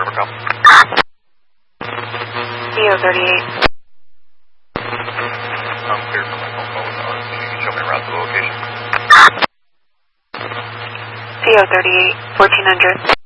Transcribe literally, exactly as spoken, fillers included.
number come? D O thirty-eight. I'm clear for my phone call with R. Can you show me around to the location? D O thirty-eight, fourteen hundred.